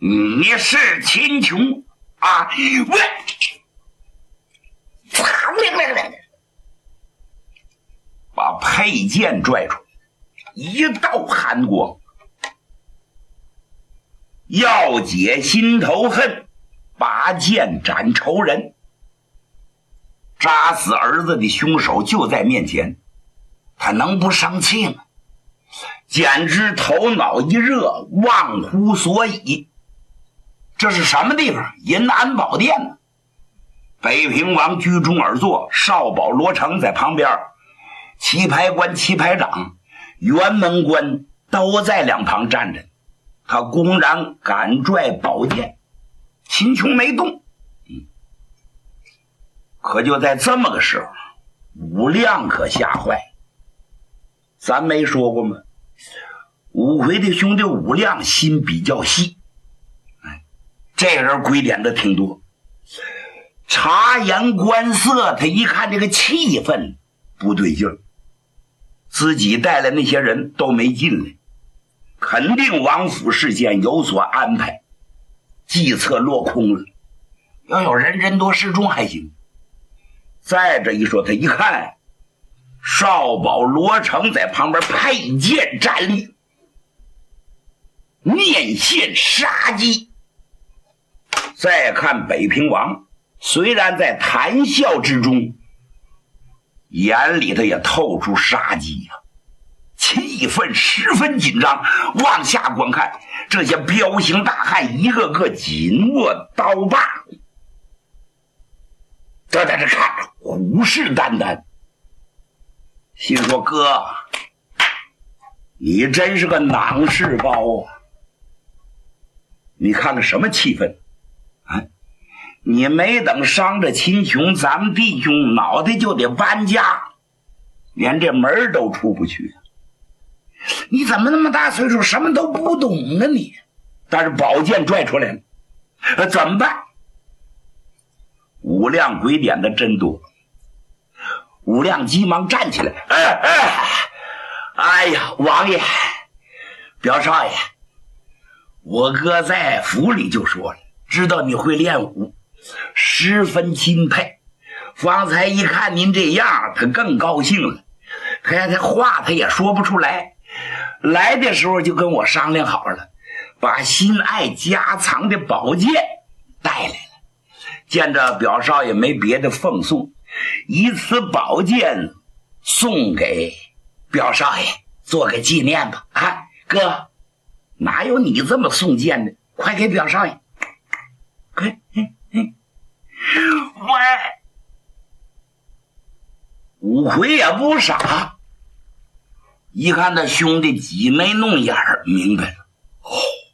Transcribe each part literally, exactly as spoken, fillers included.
你是秦琼啊？喂！把佩剑拽出，一道寒光。要解心头恨，拔剑斩仇人。扎死儿子的凶手就在面前，他能不生气吗？简直头脑一热，忘乎所以。这是什么地方？银安宝殿呢？北平王居中而坐，少保罗成在旁边，棋牌官、棋牌长、辕门官都在两旁站着。他公然敢拽宝剑，秦琼没动。嗯，可就在这么个时候，武亮可吓坏。咱没说过吗？五魁的兄弟武亮心比较细，哎，这人鬼点子挺多。察言观色，他一看这个气氛不对劲儿，自己带来那些人都没进来，肯定王府事件有所安排，计策落空了。要有人人多势众还行。再这一说，他一看少保罗成在旁边佩剑站立，面现杀机。再看北平王，虽然在谈笑之中，眼里头也透出杀机啊，气氛十分紧张。往下观看，这些彪形大汉一个个紧握刀把，都在这看着，虎视眈眈。心说：哥，你真是个囊事包啊！你看看什么气氛啊！你没等伤着秦琼，咱们弟兄脑袋就得搬家，连这门都出不去。你怎么那么大岁数，什么都不懂啊你？但是宝剑拽出来了，呃，怎么办？武亮鬼点的真多。武亮急忙站起来，哎哎，哎呀，王爷，表少爷，我哥在府里就说了，知道你会练武，十分钦佩。方才一看您这样，他更高兴了。他他话他也说不出来，来的时候就跟我商量好了，把心爱家藏的宝剑带来了。见着表少爷没别的奉送，以此宝剑送给表少爷做个纪念吧。啊，哥，哪有你这么送剑的？快给表少爷，快！喂，五魁也不傻，一看他兄弟挤眉弄眼儿，明白了。哦，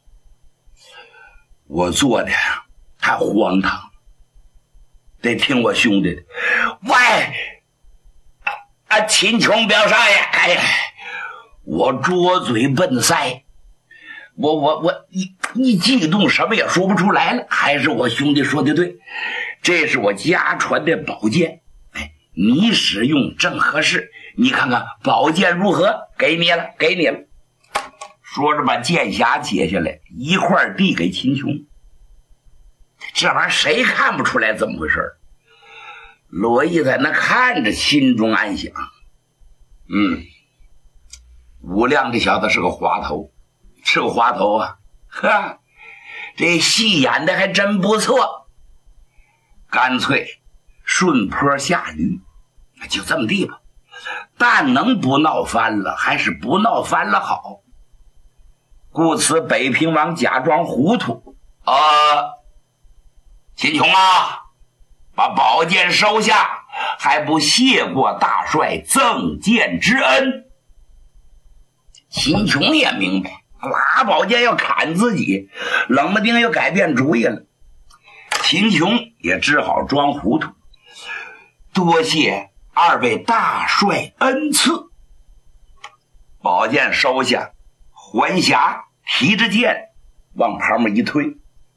我做的太荒唐，得听我兄弟的。喂，啊啊，秦琼表少爷，哎呀，我拙嘴笨腮，我我我一一激动，什么也说不出来了。还是我兄弟说的对，这是我家传的宝剑，哎，你使用正合适。你看看宝剑如何？给你了，给你了。说着把剑匣解下来，一块递给秦琼。这玩意儿谁看不出来怎么回事？罗毅在那看着，心中暗想：嗯，武亮这小子是个滑头，是个滑头啊！呵，这戏演的还真不错。干脆顺坡下驴，就这么地吧。但能不闹翻了，还是不闹翻了好。故此，北平王假装糊涂，啊、呃，秦琼啊，把宝剑收下，还不谢过大帅赠剑之恩。秦琼也明白，拿宝剑要砍自己，冷不丁又改变主意了。秦琼也只好装糊涂，多谢二位大帅恩赐。宝剑收下，还匣，提着剑往旁边一推。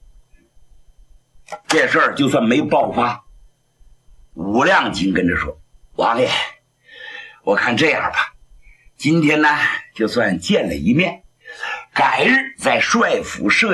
这事儿就算没爆发。武亮紧跟着说：王爷，我看这样吧，今天呢就算见了一面，改日在帅府设